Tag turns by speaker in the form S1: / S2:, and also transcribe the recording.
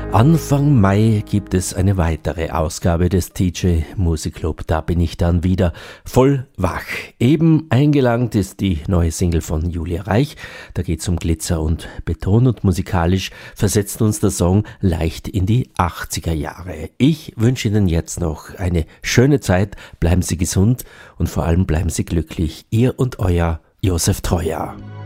S1: Anfang Mai gibt es eine weitere Ausgabe des TJ Musikclub. Da bin ich dann wieder voll wach. Eben eingelangt ist die neue Single von Julia Reich. Da geht's um Glitzer und Beton und musikalisch versetzt uns der Song leicht in die 80er Jahre. Ich wünsche Ihnen jetzt noch eine schöne Zeit. Bleiben Sie gesund und vor allem bleiben Sie glücklich. Ihr und euer Josef Treuer.